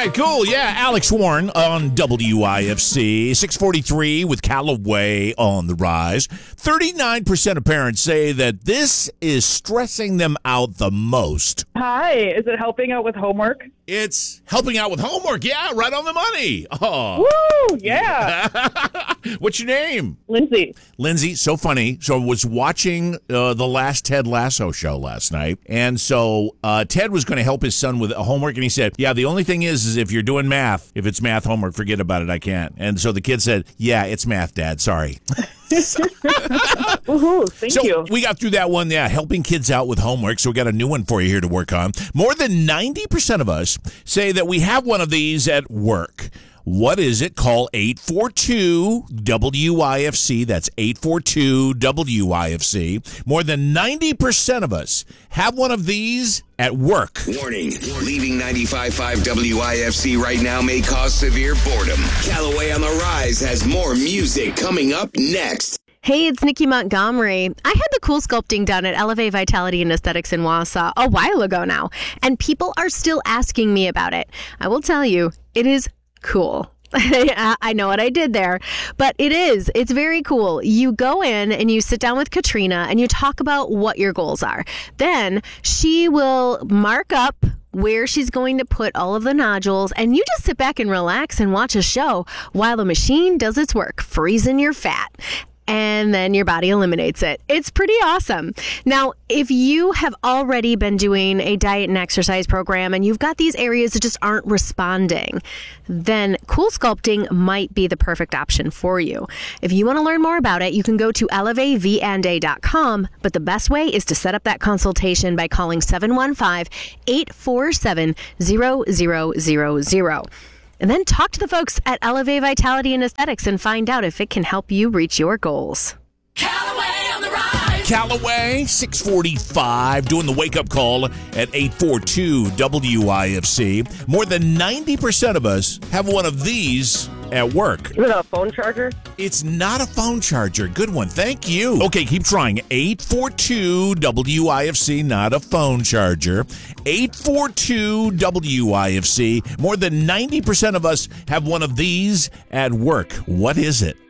right, cool. Yeah, Alex Warren on WIFC. 643 with Callaway on the rise. 39% of parents say that this is stressing them out the most. Hi, is it helping out with homework? It's helping out with homework. Yeah, right on the money. Oh. Woo, yeah. What's your name? Lindsay. Lindsay, so funny. So I was watching the last Ted Lasso show last night, and so Ted was going to help his son with homework, and he said, yeah, the only thing is if you're doing math, if it's math homework, forget about it, I can't. And so the kid said, yeah, it's math, Dad, sorry. Woohoo, thank you. We got through that one, yeah, helping kids out with homework, so we got a new one for you here to work on. More than 90% of us say that we have one of these at work. What is it? Call 842-WIFC. That's 842-WIFC. More than 90% of us have one of these at work. Warning, leaving 95.5 WIFC right now may cause severe boredom. Callaway on the Rise has more music coming up next. Hey, it's Nikki Montgomery. I had the cool sculpting done at Elevate Vitality and Aesthetics in Wausau a while ago now, and people are still asking me about it. I will tell you, it is cool. I know what I did there, but it's very cool. You go in and you sit down with Katrina and you talk about what your goals are. Then she will mark up where she's going to put all of the nodules, and you just sit back and relax and watch a show while the machine does its work, freezing your fat. And then your body eliminates it. It's pretty awesome. Now, if you have already been doing a diet and exercise program and you've got these areas that just aren't responding, then Cool Sculpting might be the perfect option for you. If you want to learn more about it, you can go to elevatevanda.com, but the best way is to set up that consultation by calling 715-847-0000. And then talk to the folks at Elevate Vitality and Aesthetics and find out if it can help you reach your goals. Callaway on the rise. Callaway, 645, doing the wake-up call at 842-WIFC. More than 90% of us have one of these at work. Is it a phone charger? It's not a phone charger. Good one. Thank you. Okay, keep trying. 842-WIFC, not a phone charger. 842-WIFC. More than 90% of us have one of these at work. What is it?